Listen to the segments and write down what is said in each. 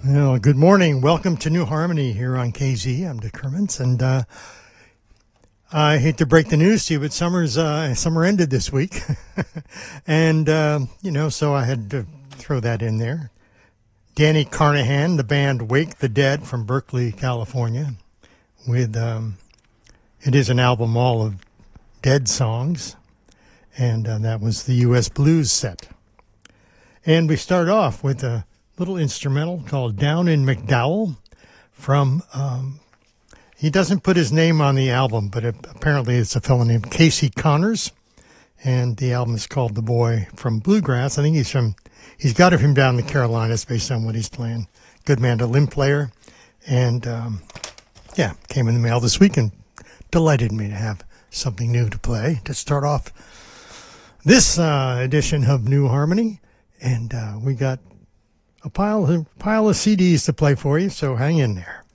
Well, good morning. Welcome to New Harmony here on KZ. I'm Dick Hermans, and I hate to break the news to you, but summer ended this week, and so I had to throw that in there. Danny Carnahan, the band Wake the Dead from Berkeley, California, with it is an album all of Dead songs, and that was the U.S. Blues set. And we start off with a little instrumental called Down in McDowell from, he doesn't put his name on the album, but apparently it's a fellow named Casey Connors, and the album is called The Boy from Bluegrass. I think he's got it from down in the Carolinas based on what he's playing. Good mandolin player, and came in the mail this week and delighted me to have something new to play to start off this edition of New Harmony, and we got a pile of CDs to play for you, so hang in there.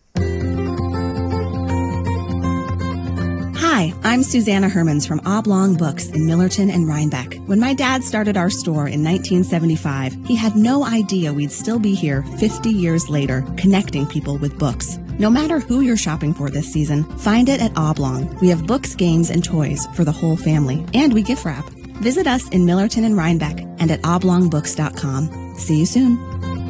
Hi, I'm Susanna Hermans from Oblong Books in Millerton and Rhinebeck. When my dad started our store in 1975, he had no idea we'd still be here 50 years later, connecting people with books. No matter who you're shopping for this season, find it at Oblong. We have books, games, and toys for the whole family, and we gift wrap. Visit us in Millerton and Rhinebeck and at oblongbooks.com. See you soon.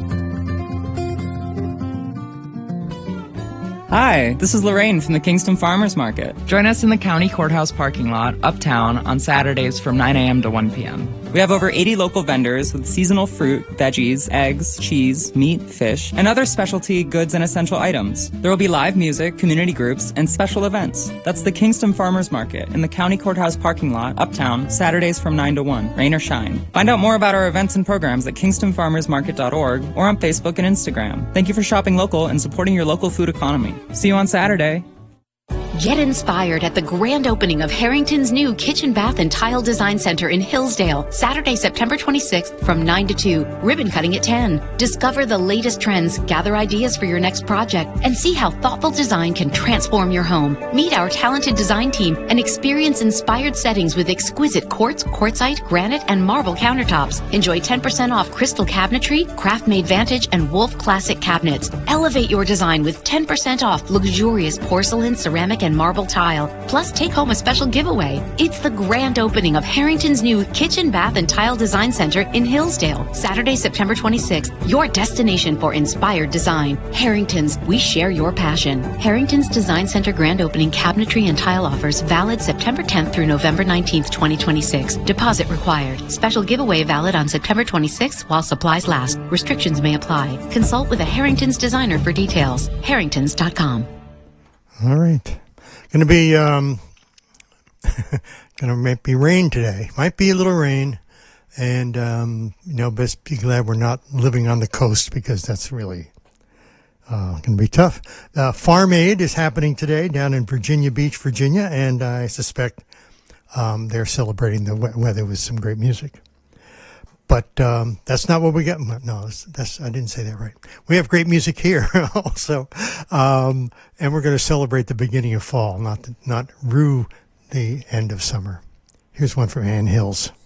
Hi, this is Lorraine from the Kingston Farmers Market. Join us in the County Courthouse parking lot uptown on Saturdays from 9 a.m. to 1 p.m. We have over 80 local vendors with seasonal fruit, veggies, eggs, cheese, meat, fish, and other specialty goods and essential items. There will be live music, community groups, and special events. That's the Kingston Farmers Market in the County Courthouse parking lot uptown, Saturdays from 9 to 1, rain or shine. Find out more about our events and programs at kingstonfarmersmarket.org or on Facebook and Instagram. Thank you for shopping local and supporting your local food economy. See you on Saturday. Get inspired at the grand opening of Harrington's new Kitchen, Bath, and Tile Design Center in Hillsdale, Saturday, September 26th from 9 to 2, ribbon cutting at 10. Discover the latest trends, gather ideas for your next project, and see how thoughtful design can transform your home. Meet our talented design team and experience inspired settings with exquisite quartz, quartzite, granite, and marble countertops. Enjoy 10% off crystal cabinetry, craft-made Vantage, and Wolf Classic cabinets. Elevate your design with 10% off luxurious porcelain, ceramic, and marble tile. Plus, take home a special giveaway. It's the grand opening of Harrington's new Kitchen, Bath, and Tile Design Center in Hillsdale, Saturday, September 26th. Your destination for inspired design. Harrington's, we share your passion. Harrington's Design Center grand opening cabinetry and tile offers valid September 10th through November 19th, 2026. Deposit required. Special giveaway valid on September 26th while supplies last. Restrictions may apply. Consult with a Harrington's designer for details. Harringtons.com. All right. Going to be be rain today. Might be a little rain, and best be glad we're not living on the coast because that's really going to be tough. Farm Aid is happening today down in Virginia Beach, Virginia, and I suspect they're celebrating the weather with some great music. But that's not what we got. No, that's I didn't say that right. We have great music here also, and we're going to celebrate the beginning of fall, not rue the end of summer. Here's one from Ann Hills.